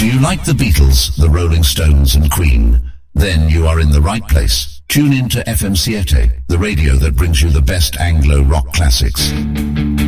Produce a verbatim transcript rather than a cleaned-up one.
you like the Beatles, the Rolling Stones and Queen? Then you are in the right place. Tune in to F M Siete, the radio that brings you the best Anglo rock classics.